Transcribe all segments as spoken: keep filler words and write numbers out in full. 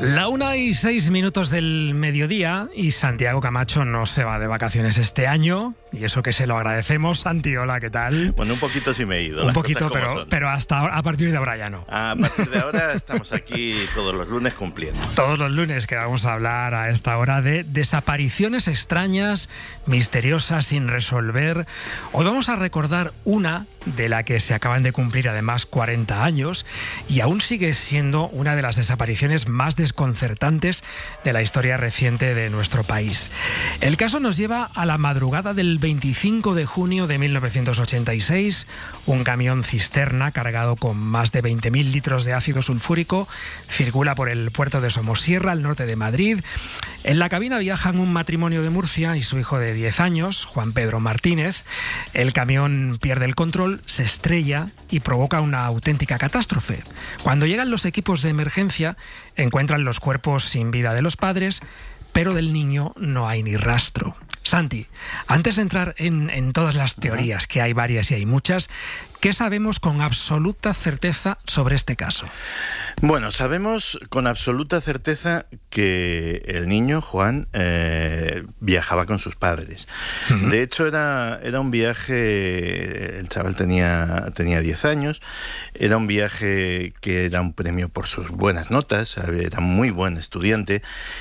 La una y seis minutos del mediodía y Santiago Camacho no se va de vacaciones este año y eso que se lo agradecemos. Santi, hola, ¿qué tal? Bueno, un poquito sí me he ido. Un poquito, pero, pero hasta ahora, a partir de ahora ya no. A partir de ahora estamos aquí todos los lunes cumpliendo. Todos los lunes que vamos a hablar a esta hora de desapariciones extrañas, misteriosas, sin resolver. Hoy vamos a recordar una de la que se acaban de cumplir además cuarenta años y aún sigue siendo una de las desapariciones más desconcertantes de la historia reciente de nuestro país. El caso nos lleva a la madrugada del veinticinco de junio de mil novecientos ochenta y seis. Un camión cisterna cargado con más de veinte mil litros de ácido sulfúrico circula por el puerto de Somosierra, al norte de Madrid. En la cabina viajan un matrimonio de Murcia y su hijo de diez años, Juan Pedro Martínez. El camión pierde el control, se estrella y provoca una auténtica catástrofe. Cuando llegan los equipos de emergencia, encuentran los cuerpos sin vida de los padres, pero del niño no hay ni rastro. Santi, antes de entrar en, en todas las teorías, que hay varias y hay muchas, ¿qué sabemos con absoluta certeza sobre este caso? Bueno, sabemos con absoluta certeza que el niño, Juan, eh, viajaba con sus padres. Uh-huh. De hecho, era, era un viaje, el chaval tenía, tenía diez años, era un viaje que era un premio por sus buenas notas, era muy buen estudiante.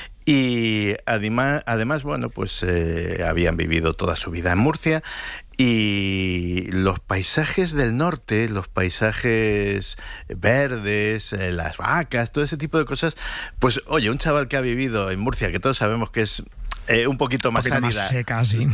Y además, además bueno, pues eh, habían vivido toda su vida en Murcia y los paisajes del norte, los paisajes verdes, eh, las vacas, todo ese tipo de cosas, pues oye, un chaval que ha vivido en Murcia, que todos sabemos que es Eh, un poquito más árida, más seca, sí.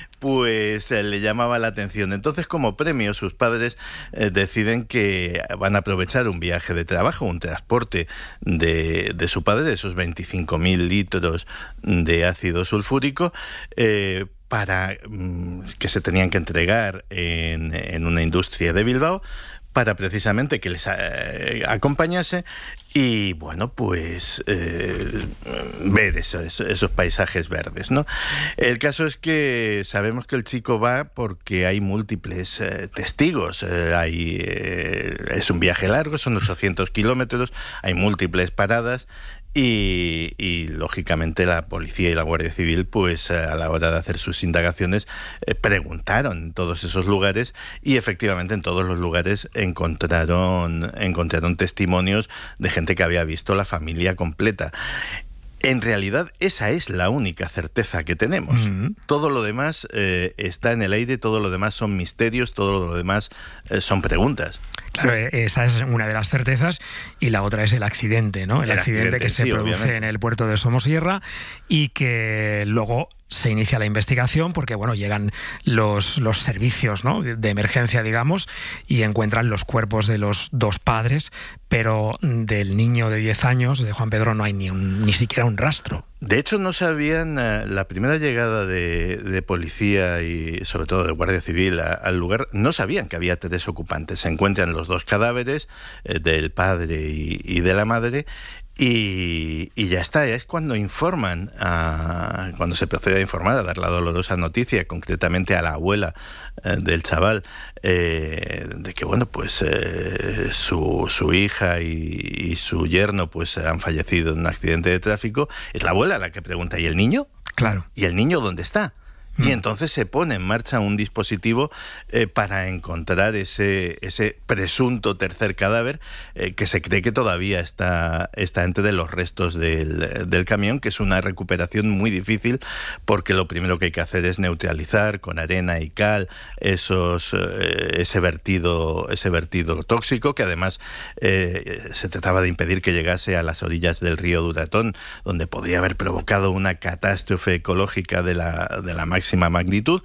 Pues eh, le llamaba la atención. Entonces, como premio, sus padres eh, deciden que van a aprovechar un viaje de trabajo, un transporte de, de su padre, de esos veinticinco mil litros de ácido sulfúrico, eh, para mm, que se tenían que entregar en, en una industria de Bilbao, para precisamente que les eh, acompañase y, bueno, pues eh, ver esos, esos paisajes verdes, ¿no? El caso es que sabemos que el chico va porque hay múltiples eh, testigos. Eh, hay, eh, es un viaje largo, son ochocientos kilómetros, hay múltiples paradas. Y, y lógicamente la policía y la Guardia Civil, pues a la hora de hacer sus indagaciones, eh, preguntaron en todos esos lugares y efectivamente en todos los lugares encontraron, encontraron testimonios de gente que había visto la familia completa. En realidad, esa es la única certeza que tenemos. Uh-huh. Todo lo demás eh, está en el aire, todo lo demás son misterios, todo lo demás eh, son preguntas. Claro, esa es una de las certezas y la otra es el accidente, ¿no? El, el accidente, accidente que se sí, produce obviamente en el puerto de Somosierra y que luego se inicia la investigación porque, bueno, llegan los, los servicios, ¿no?, de, de emergencia, digamos, y encuentran los cuerpos de los dos padres, pero del niño de diez años, de Juan Pedro, no hay ni, un, ni siquiera un rastro. De hecho, no sabían, uh, la primera llegada de, de policía y sobre todo de Guardia Civil a, al lugar, no sabían que había tres ocupantes. Se encuentran los dos cadáveres, eh, del padre y, y de la madre, Y, y ya está, es cuando informan, a, cuando se procede a informar, a dar la dolorosa noticia, concretamente a la abuela eh, del chaval, eh, de que, bueno, pues eh, su, su hija y, y su yerno pues han fallecido en un accidente de tráfico. Es la abuela la que pregunta, ¿y el niño? Claro. ¿Y el niño dónde está? Y entonces se pone en marcha un dispositivo eh, para encontrar ese, ese presunto tercer cadáver eh, que se cree que todavía está, está entre los restos del, del camión, que es una recuperación muy difícil porque lo primero que hay que hacer es neutralizar con arena y cal esos, eh, ese, vertido, ese vertido tóxico, que además eh, se trataba de impedir que llegase a las orillas del río Duratón, donde podría haber provocado una catástrofe ecológica de la, de la máxima magnitud,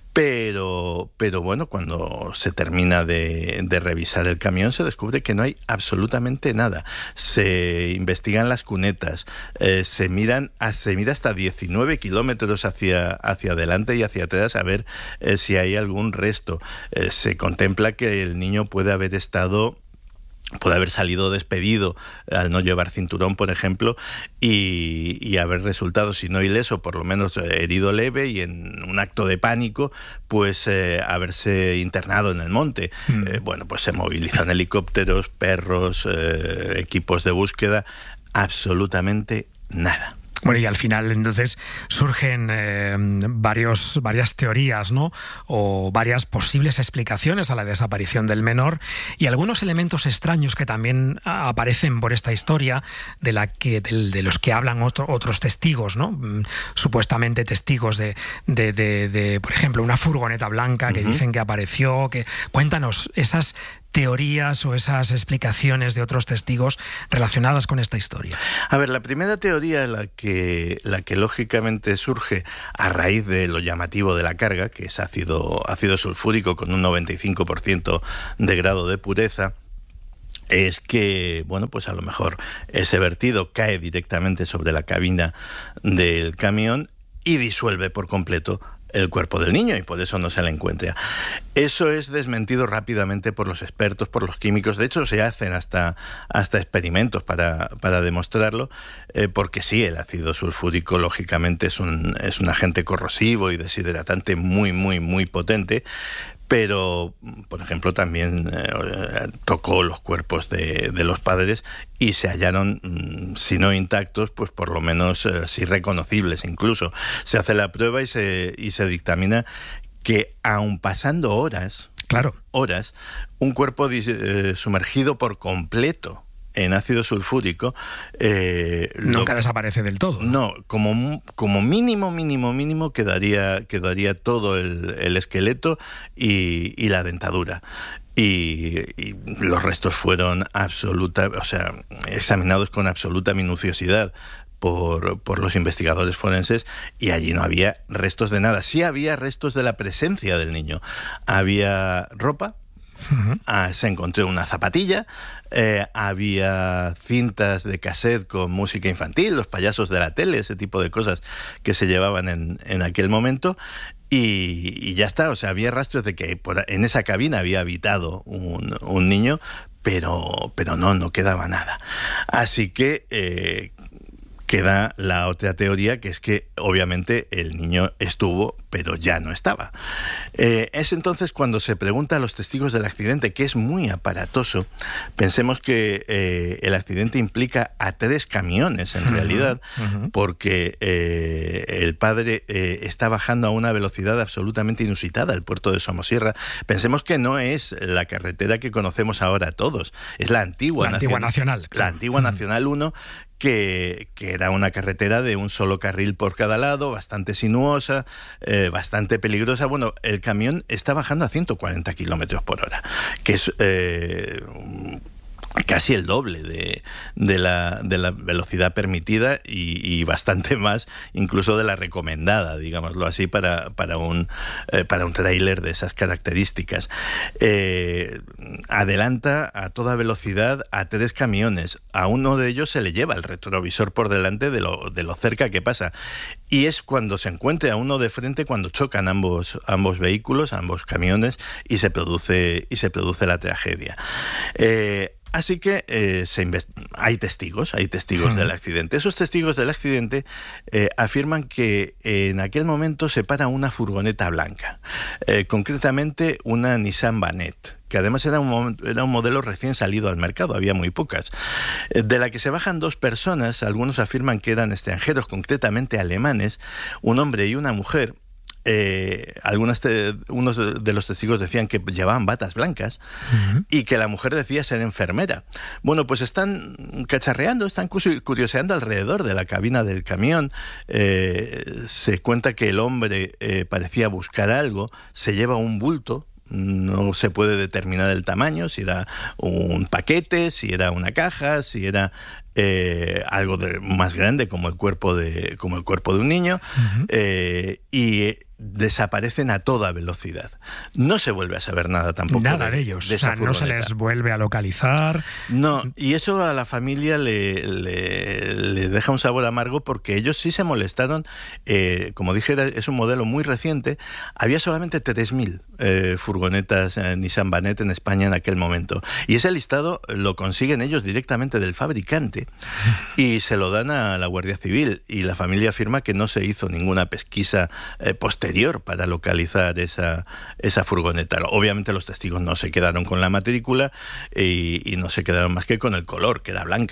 pero, pero bueno, cuando se termina de, de revisar el camión se descubre que no hay absolutamente nada. Se investigan las cunetas, eh, se miran, se mira hasta diecinueve kilómetros hacia, hacia adelante y hacia atrás a ver eh, si hay algún resto. Eh, se contempla que el niño puede haber estado puede haber salido despedido al no llevar cinturón, por ejemplo, y, y haber resultado, si no ileso, por lo menos herido leve y en un acto de pánico, pues eh, haberse internado en el monte. Mm. Eh, bueno, pues se movilizan helicópteros, perros, eh, equipos de búsqueda. absolutamente nada. Bueno, y al final entonces surgen eh, varios, varias teorías, ¿no? O varias posibles explicaciones a la desaparición del menor y algunos elementos extraños que también aparecen por esta historia de la que de, de los que hablan otro, otros testigos, ¿no? Supuestamente testigos de, de, de, de, por ejemplo, una furgoneta blanca que uh-huh. dicen que apareció. Que cuéntanos esas teorías o esas explicaciones de otros testigos relacionadas con esta historia. A ver, la primera teoría, la que, la que lógicamente surge a raíz de lo llamativo de la carga, que es ácido, ácido sulfúrico con un noventa y cinco por ciento de grado de pureza, es que, bueno, pues a lo mejor ese vertido cae directamente sobre la cabina del camión y disuelve por completo el cuerpo del niño y por eso no se le encuentra. Eso es desmentido rápidamente por los expertos, por los químicos. De hecho, se hacen hasta, hasta experimentos para, para demostrarlo, eh, porque sí, el ácido sulfúrico lógicamente es un, es un agente corrosivo y deshidratante muy, muy, muy potente. Pero, por ejemplo, también eh, tocó los cuerpos de, de los padres y se hallaron, si no intactos, pues por lo menos eh, sí reconocibles incluso. Se hace la prueba y se, y se dictamina que aun pasando horas, claro. horas, un cuerpo eh, sumergido por completo en ácido sulfúrico eh, nunca lo, desaparece del todo. No, no como, como mínimo, mínimo, mínimo quedaría, quedaría todo el, el esqueleto y, y la dentadura. Y, y los restos fueron absoluta, o sea, examinados con absoluta minuciosidad por, por los investigadores forenses y allí no había restos de nada. Sí había restos de la presencia del niño. Había ropa. Uh-huh. Ah, se encontró una zapatilla, eh, había cintas de cassette con música infantil, los payasos de la tele, ese tipo de cosas que se llevaban en, en aquel momento. Y, y ya está, o sea, había rastros de que por, en esa cabina había habitado un, un niño, pero, pero no, no quedaba nada. Así que eh, queda la otra teoría, que es que obviamente el niño estuvo, pero ya no estaba. Eh, es entonces cuando se pregunta a los testigos del accidente, que es muy aparatoso. Pensemos que eh, el accidente implica a tres camiones en uh-huh, realidad, uh-huh. porque eh, el padre eh, está bajando a una velocidad absolutamente inusitada al puerto de Somosierra. Pensemos que no es la carretera que conocemos ahora todos, es la antigua, la antigua nacional, nacional claro. La antigua uh-huh. Nacional uno, Que, que era una carretera de un solo carril por cada lado, bastante sinuosa, eh, bastante peligrosa. Bueno, el camión está bajando a ciento cuarenta kilómetros por hora, que es eh, casi el doble de, de, la, de la velocidad permitida y, y bastante más incluso de la recomendada, digámoslo así, para, para un, eh, para un tráiler de esas características. Eh, adelanta a toda velocidad a tres camiones. A uno de ellos se le lleva el retrovisor por delante de lo, de lo cerca que pasa. Y es cuando se encuentra a uno de frente cuando chocan ambos, ambos vehículos, ambos camiones, y se produce, y se produce la tragedia. Eh, Así que eh, se invest- hay testigos, hay testigos uh-huh. del accidente. Esos testigos del accidente eh, afirman que eh, en aquel momento se para una furgoneta blanca, eh, concretamente una Nissan Banet, que además era un, era un modelo recién salido al mercado, había muy pocas, eh, de la que se bajan dos personas. Algunos afirman que eran extranjeros, concretamente alemanes, un hombre y una mujer. Eh, algunos te, unos de los testigos decían que llevaban batas blancas uh-huh. y que la mujer decía ser enfermera. Bueno, pues están cacharreando, están curioseando alrededor de la cabina del camión. Eh, se cuenta que el hombre eh, parecía buscar algo, se lleva un bulto. No se puede determinar el tamaño, si era un paquete, si era una caja, si era eh, algo de, más grande como el cuerpo de, como el cuerpo de un niño, uh-huh. eh, y desaparecen a toda velocidad. No se vuelve a saber nada tampoco. Nada de, de ellos. De o sea, no se les vuelve a localizar. No, y eso a la familia le, le, le deja un sabor amargo porque ellos sí se molestaron. Eh, como dije, es un modelo muy reciente. Había solamente tres mil eh, furgonetas eh, Nissan Banet en España en aquel momento. Y ese listado lo consiguen ellos directamente del fabricante y se lo dan a la Guardia Civil. Y la familia afirma que no se hizo ninguna pesquisa eh, posterior para localizar esa, esa furgoneta. Obviamente los testigos no se quedaron con la matrícula y, y no se quedaron más que con el color, que era blanca.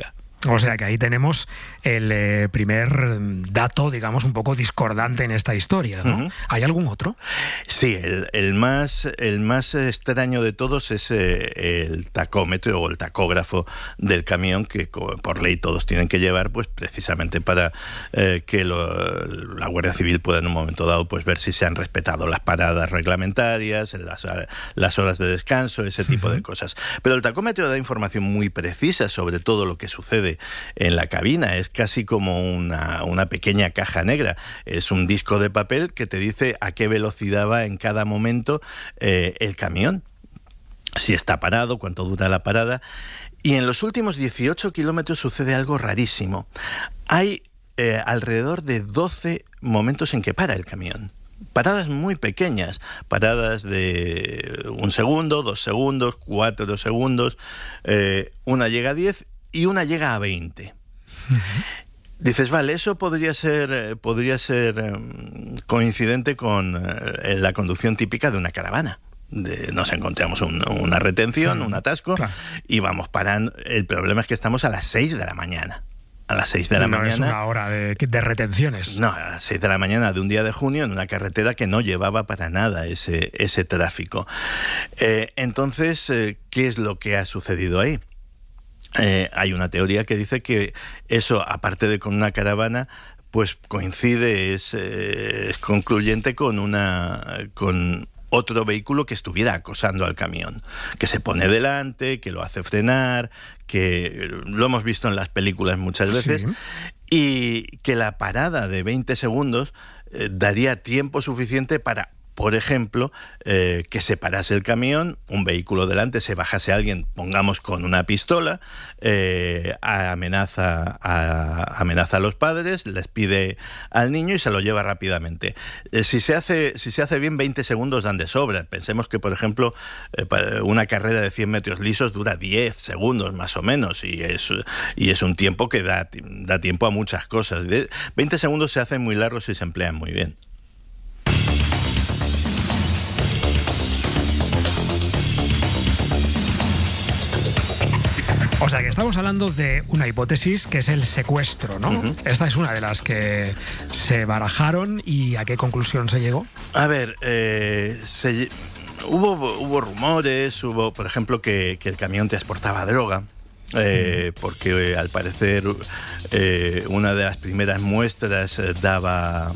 O sea que ahí tenemos el eh, primer dato, digamos, un poco discordante en esta historia, ¿no? Uh-huh. ¿Hay algún otro? Sí, el, el, más, el más extraño de todos es eh, el tacómetro o el tacógrafo del camión, que por ley todos tienen que llevar, pues precisamente para eh, que lo, la Guardia Civil pueda en un momento dado pues ver si se han respetado las paradas reglamentarias, las, las horas de descanso, ese tipo uh-huh. de cosas. Pero el tacómetro da información muy precisa sobre todo lo que sucede en la cabina. Es casi como una, una pequeña caja negra. Es un disco de papel que te dice a qué velocidad va en cada momento eh, el camión, si está parado, cuánto dura la parada. Y en los últimos dieciocho kilómetros sucede algo rarísimo. Hay eh, alrededor de doce momentos en que para el camión. Paradas muy pequeñas, paradas de un segundo, dos segundos, cuatro segundos, eh, una llega a diez y una llega a veinte. Uh-huh. Dices, vale, eso podría ser, podría ser um, coincidente con uh, la conducción típica de una caravana. De, nos encontramos un, una retención, sí, un atasco, claro, y vamos parando. El problema es que estamos a las seis de la mañana. A las seis de la no mañana. Es una hora de, de retenciones. No, a las seis de la mañana de un día de junio en una carretera que no llevaba para nada ese, ese tráfico. Eh, entonces, eh, ¿qué es lo que ha sucedido ahí? Eh, hay una teoría que dice que eso, aparte de con una caravana, pues coincide, es, eh, es concluyente con una con otro vehículo que estuviera acosando al camión, que se pone delante, que lo hace frenar, que lo hemos visto en las películas muchas veces, sí, y que la parada de veinte segundos eh, daría tiempo suficiente para, por ejemplo, eh, que se parase el camión, un vehículo delante, se bajase alguien, pongamos con una pistola, eh, amenaza, a, amenaza a los padres, les pide al niño y se lo lleva rápidamente. Eh, si se hace, si se hace bien, veinte segundos dan de sobra. Pensemos que, por ejemplo, eh, una carrera de cien metros lisos dura diez segundos más o menos, y es, y es un tiempo que da, da tiempo a muchas cosas. veinte segundos se hacen muy largos y se emplean muy bien. O sea que estamos hablando de una hipótesis que es el secuestro, ¿no? Uh-huh. Esta es una de las que se barajaron. ¿Y a qué conclusión se llegó? A ver, eh, se, hubo, hubo rumores, hubo, por ejemplo, que, que el camión transportaba droga. Eh, porque eh, al parecer eh, una de las primeras muestras eh, daba...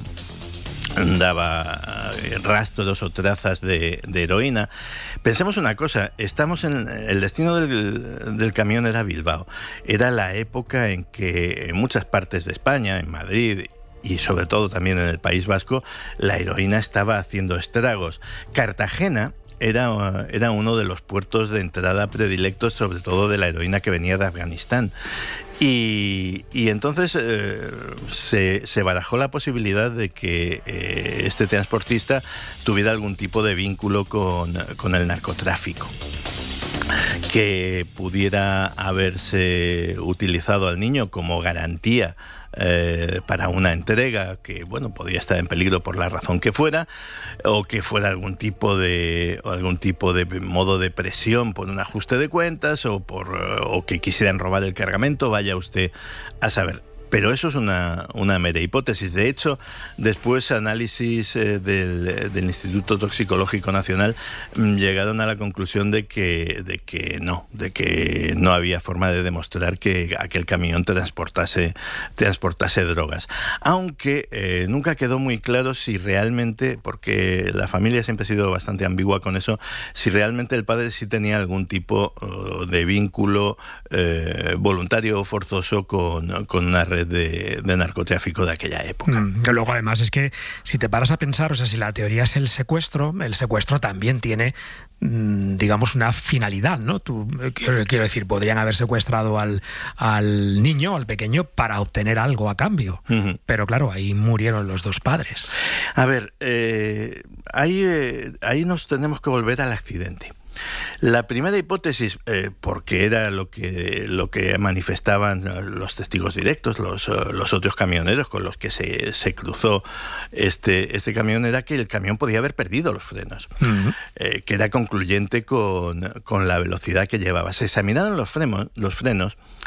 daba rastros o trazas de, de heroína. Pensemos una cosa, estamos en el destino del, del camión era Bilbao. Era la época en que en muchas partes de España, en Madrid y sobre todo también en el País Vasco, la heroína estaba haciendo estragos. Cartagena Era, era uno de los puertos de entrada predilectos, sobre todo de la heroína que venía de Afganistán. Y, y entonces eh, se, se barajó la posibilidad de que eh, este transportista tuviera algún tipo de vínculo con, con el narcotráfico, que pudiera haberse utilizado al niño como garantía Eh, para una entrega que, bueno, podía estar en peligro por la razón que fuera, o que fuera algún tipo de o algún tipo de modo de presión por un ajuste de cuentas, o por o que quisieran robar el cargamento, vaya usted a saber. Pero eso es una, una mera hipótesis. De hecho, después análisis eh, del, del Instituto Toxicológico Nacional mmm, llegaron a la conclusión de que, de que no, de que no había forma de demostrar que aquel camión transportase, transportase drogas. Aunque eh, nunca quedó muy claro si realmente, porque la familia siempre ha sido bastante ambigua con eso, si realmente el padre sí tenía algún tipo uh, de vínculo eh, voluntario o forzoso con, con una red De, de narcotráfico de aquella época. Mm, luego además es que si te paras a pensar, o sea, si la teoría es el secuestro, el secuestro también tiene, mm, digamos, una finalidad, ¿no? Tú, quiero, quiero decir, podrían haber secuestrado al, al niño, al pequeño, para obtener algo a cambio. Uh-huh. Pero claro, ahí murieron los dos padres. A ver, eh, ahí, eh, ahí nos tenemos que volver al accidente. La primera hipótesis, eh, porque era lo que lo que manifestaban los testigos directos, los, los otros camioneros con los que se, se cruzó este, este camión, era que el camión podía haber perdido los frenos, uh-huh. eh, que era concluyente con, con la velocidad que llevaba. Se examinaron los frenos, los frenos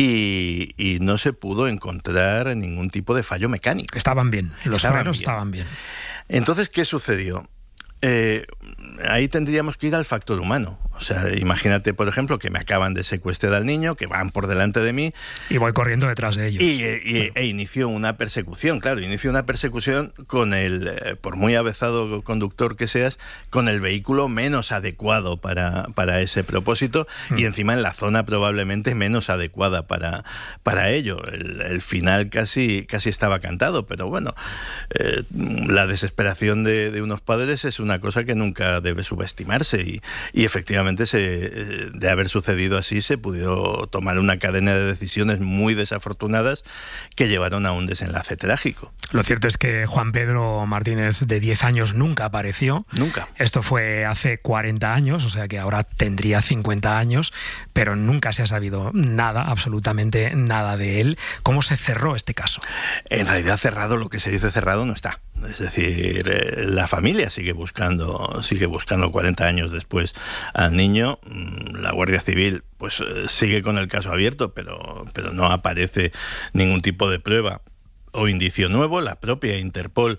y, y no se pudo encontrar ningún tipo de fallo mecánico. Estaban bien, los estaban frenos bien. estaban bien. Entonces, ¿qué sucedió? Eh, ahí tendríamos que ir al factor humano. O sea, imagínate, por ejemplo, que me acaban de secuestrar al niño, que van por delante de mí. Y voy corriendo detrás de ellos. Y, y e inició una persecución, claro, inició una persecución con el, eh, por muy avezado conductor que seas, con el vehículo menos adecuado para, para ese propósito mm. y encima en la zona probablemente menos adecuada para, para ello. El, el final casi, casi estaba cantado, pero bueno, eh, la desesperación de, de unos padres es una cosa que nunca debe subestimarse y, y efectivamente Se, de haber sucedido así se pudo tomar una cadena de decisiones muy desafortunadas que llevaron a un desenlace trágico. Lo cierto es que Juan Pedro Martínez, de diez años, nunca apareció. Nunca. Esto fue hace cuarenta años, o sea que ahora tendría cincuenta años, pero nunca se ha sabido nada, absolutamente nada de él. ¿Cómo se cerró este caso? En realidad cerrado, lo que se dice cerrado no está. Es decir, eh, la familia sigue buscando, sigue buscando cuarenta años después al niño. La Guardia Civil pues eh, sigue con el caso abierto, pero, pero no aparece ningún tipo de prueba o indicio nuevo. La propia Interpol...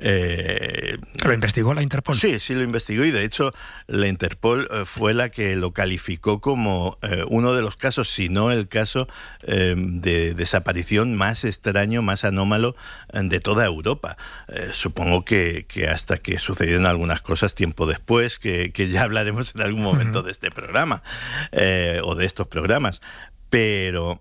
Eh, ¿Lo investigó la Interpol? Sí, sí lo investigó y de hecho la Interpol eh, fue la que lo calificó como eh, uno de los casos, si no el caso eh, de desaparición más extraño, más anómalo eh, de toda Europa. Eh, supongo que, que hasta que sucedieron algunas cosas tiempo después, que, que ya hablaremos en algún momento uh-huh. de este programa eh, o de estos programas. Pero...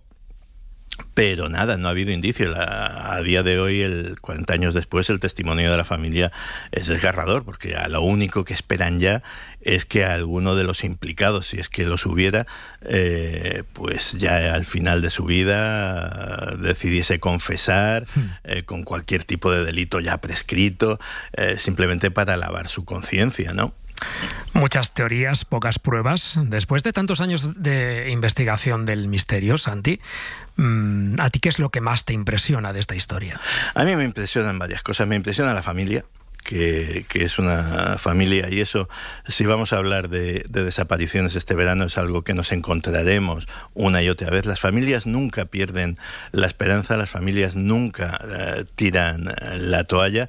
Pero nada, no ha habido indicio. La, a día de hoy, el cuarenta años después, el testimonio de la familia es desgarrador, porque a lo único que esperan ya es que alguno de los implicados, si es que los hubiera, eh, pues ya al final de su vida decidiese confesar eh, con cualquier tipo de delito ya prescrito, eh, simplemente para lavar su conciencia, ¿no? Muchas teorías, pocas pruebas. Después de tantos años de investigación del misterio, Santi, ¿a ti qué es lo que más te impresiona de esta historia? A mí me impresionan varias cosas. Me impresiona la familia, que, que es una familia, y eso, si vamos a hablar de, de desapariciones este verano, es algo que nos encontraremos una y otra vez. Las familias nunca pierden la esperanza, las familias nunca uh, tiran la toalla.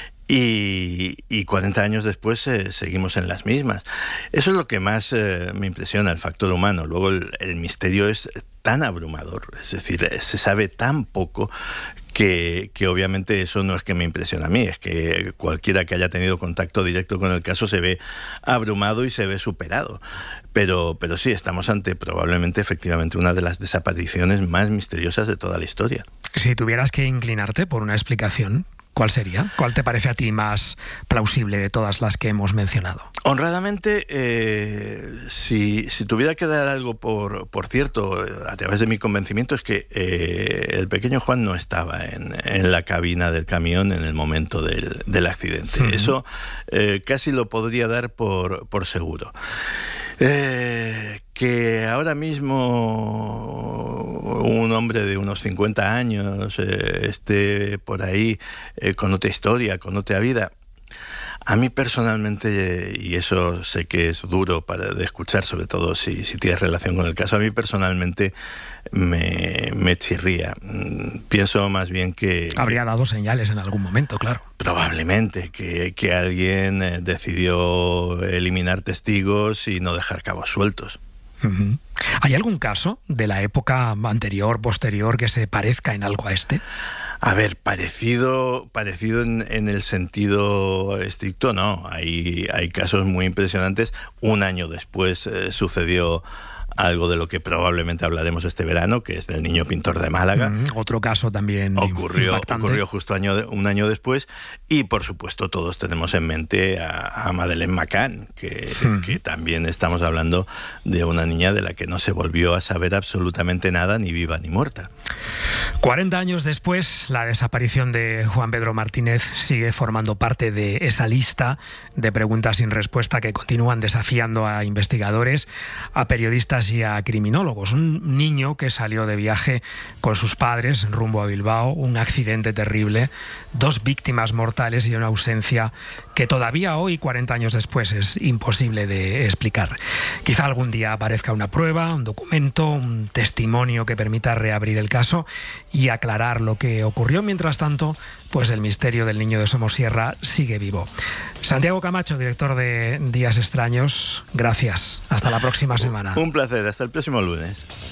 Y, y cuarenta años después eh, seguimos en las mismas. Eso es lo que más eh, me impresiona, el factor humano. Luego el, el misterio es tan abrumador, es decir, se sabe tan poco que, que obviamente eso no es que me impresiona a mí, es que cualquiera que haya tenido contacto directo con el caso se ve abrumado y se ve superado. Pero, pero sí, estamos ante probablemente efectivamente una de las desapariciones más misteriosas de toda la historia. Si tuvieras que inclinarte por una explicación, ¿cuál sería? ¿Cuál te parece a ti más plausible de todas las que hemos mencionado? Honradamente, eh, si, si tuviera que dar algo por, por cierto, a través de mi convencimiento, es que eh, el pequeño Juan no estaba en, en la cabina del camión en el momento del, del accidente. Uh-huh. Eso eh, casi lo podría dar por, por seguro. Eh, que ahora mismo un hombre de unos cincuenta años eh, esté por ahí eh, con otra historia, con otra vida, a mí personalmente, y eso sé que es duro para de escuchar, sobre todo si, si tienes relación con el caso, a mí personalmente me, me chirría. Pienso más bien que... Habría que, dado señales en algún momento, claro. Probablemente, que, que alguien decidió eliminar testigos y no dejar cabos sueltos. Uh-huh. ¿Hay algún caso de la época anterior, posterior, que se parezca en algo a este? A ver, parecido, parecido en, en el sentido estricto, no. Hay, hay casos muy impresionantes. Un año después eh, sucedió algo de lo que probablemente hablaremos este verano, que es del niño pintor de Málaga. Mm, otro caso también ocurrió, impactante. Ocurrió justo año de, un año después. Y, por supuesto, todos tenemos en mente a, a Madeleine McCann, que, mm. que también estamos hablando de una niña de la que no se volvió a saber absolutamente nada, ni viva ni muerta. cuarenta años después, la desaparición de Juan Pedro Martínez sigue formando parte de esa lista de preguntas sin respuesta que continúan desafiando a investigadores, a periodistas y a criminólogos. Un niño que salió de viaje con sus padres rumbo a Bilbao, un accidente terrible, dos víctimas mortales y una ausencia que todavía hoy, cuarenta años después, es imposible de explicar. Quizá algún día aparezca una prueba, un documento, un testimonio que permita reabrir el caso y aclarar lo que ocurrió. Mientras tanto, pues el misterio del niño de Somosierra sigue vivo. Santiago Camacho, director de Días Extraños, gracias. Hasta la próxima semana. Un placer, hasta el próximo lunes.